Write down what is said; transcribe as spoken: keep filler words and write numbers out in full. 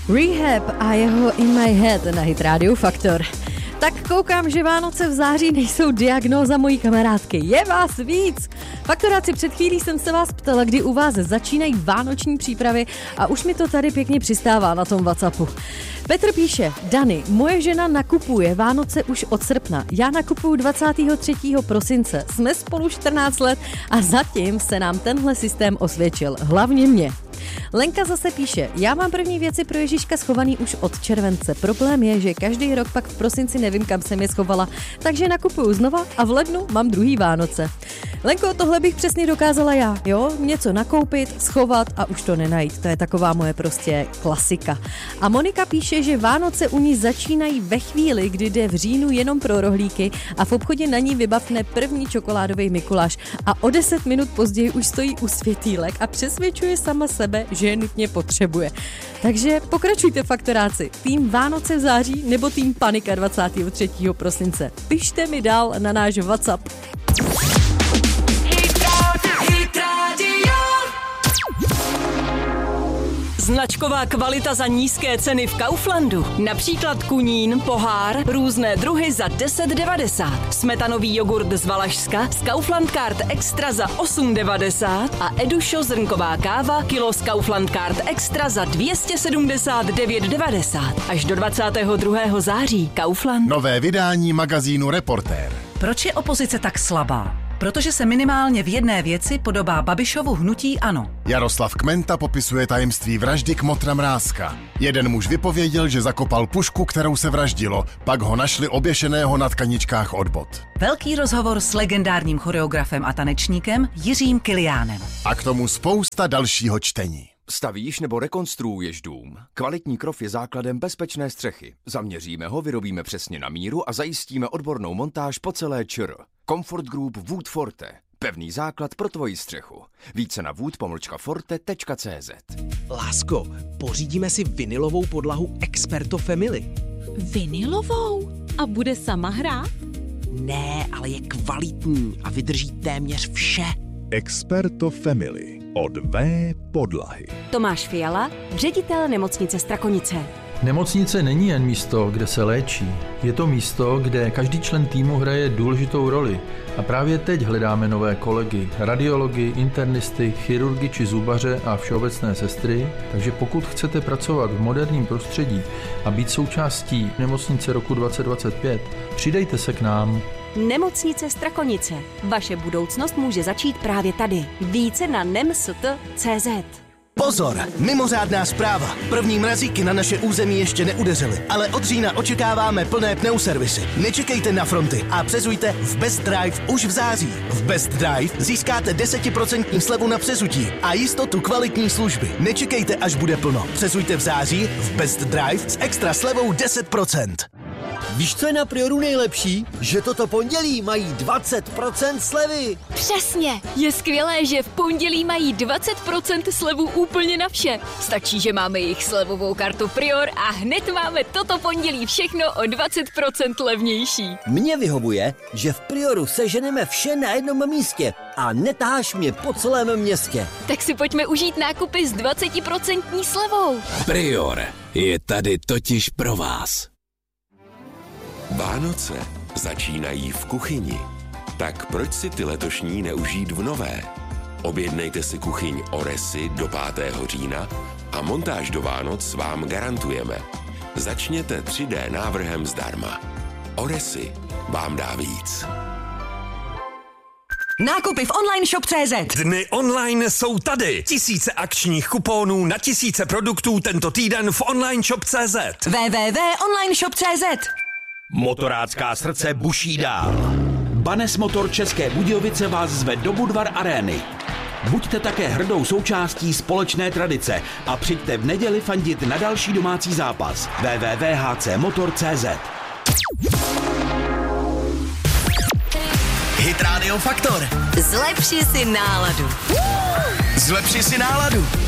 Rehab a jeho In My Head na Hit Radio Faktor. Tak koukám, že Vánoce v září nejsou diagnóza mojí kamarádky. Je vás víc! Faktoráci, před chvílí jsem se vás ptala, kdy u vás začínají vánoční přípravy a už mi to tady pěkně přistává na tom WhatsAppu. Petr píše, Dani, moje žena nakupuje Vánoce už od srpna. Já nakupuju dvacátého třetího prosince. Jsme spolu čtrnáct let a zatím se nám tenhle systém osvědčil. Hlavně mě. Lenka zase píše, já mám první věci pro Ježíška schovaný už od července. Problém je, že každý rok pak v prosinci nevím, kam jsem je schovala, takže nakupuju znova a v lednu mám druhý Vánoce. Lenko, tohle bych přesně dokázala já, jo? Něco nakoupit, schovat a už to nenajít. To je taková moje prostě klasika. A Monika píše, že Vánoce u ní začínají ve chvíli, kdy jde v říjnu jenom pro rohlíky a v obchodě na ní vybavne první čokoládový Mikuláš a o deset minut později už stojí u světýlek a přesvědčuje sama sebe, že je nutně potřebuje. Takže pokračujte, faktoráci. Tým Vánoce v září nebo tým Panika dvacátého třetího prosince. Pište mi dál na náš WhatsApp. Značková kvalita za nízké ceny v Kauflandu. Například kunín, pohár, různé druhy za deset devadesát. Smetanový jogurt z Valašska z Kaufland Card Extra za osm devadesát a Edušo zrnková káva kilo z Kaufland Card Extra za dvě stě sedmdesát devět devadesát. Až do dvacátého druhého září. Kaufland. Nové vydání magazínu Reportér. Proč je opozice tak slabá? Protože se minimálně v jedné věci podobá Babišovu hnutí ANO. Jaroslav Kmenta popisuje tajemství vraždy Kmotra Mrázka. Jeden muž vypověděl, že zakopal pušku, kterou se vraždilo, pak ho našli oběšeného na tkaničkách od bot. Velký rozhovor s legendárním choreografem a tanečníkem Jiřím Kiliánem. A k tomu spousta dalšího čtení. Stavíš nebo rekonstruuješ dům? Kvalitní krov je základem bezpečné střechy. Zaměříme ho, vyrobíme přesně na míru a zajistíme odbornou montáž po celé ČR. Comfort Group Wood Forte. Pevný základ pro tvoji střechu. Více na wood pomlčka forte tečka cé zet. Lásko, pořídíme si vinylovou podlahu Experto Family. Vinylovou? A bude sama hrát? Ne, ale je kvalitní a vydrží téměř vše. Experto Family od V podlahy. Tomáš Fiala, ředitel nemocnice Strakonice. Nemocnice není jen místo, kde se léčí. Je to místo, kde každý člen týmu hraje důležitou roli. A právě teď hledáme nové kolegy, radiology, internisty, chirurgy či zubaře a všeobecné sestry. Takže pokud chcete pracovat v moderním prostředí a být součástí nemocnice roku dvacet dvacet pět, přidejte se k nám. Nemocnice Strakonice. Vaše budoucnost může začít právě tady. Více na nemst tečka cé zet. Pozor! Mimořádná zpráva. První mrazíky na naše území ještě neudeřily, ale od října očekáváme plné pneuservisy. Nečekejte na fronty a přezujte v Best Drive už v září. V Best Drive získáte deset procent slevu na přezutí a jistotu kvalitní služby. Nečekejte, až bude plno. Přezujte v září v Best Drive s extra slevou deset procent. Víš, co je na Prioru nejlepší? Že toto pondělí mají dvacet procent slevy. Přesně! Je skvělé, že v pondělí mají dvacet procent slevu úplně na vše. Stačí, že máme jejich slevovou kartu Prior a hned máme toto pondělí všechno o dvacet procent levnější. Mně vyhovuje, že v Prioru seženeme vše na jednom místě a netáháš mě po celém městě. Tak si pojďme užít nákupy s dvacet procent slevou. Prior je tady totiž pro vás. Vánoce začínají v kuchyni. Tak proč si ty letošní neužít v nové? Objednejte si kuchyň Oresy do pátého října a montáž do Vánoc vám garantujeme. Začněte tři dé návrhem zdarma. Oresy vám dá víc. Nákupy v online shop tečka cé zet. Dny online jsou tady. Tisíce akčních kuponů na tisíce produktů tento týden v online shop tečka cé zet. w w w tečka online shop tečka cé zet. Motorářská srdce buší dál. Banes Motor České Budějovice vás zve do Budvar Arény. Buďte také hrdou součástí společné tradice a přijďte v neděli fandit na další domácí zápas. w w w tečka h c motor tečka cé zet. Hit Radio Faktor. Zlepši si náladu. Zlepši si náladu.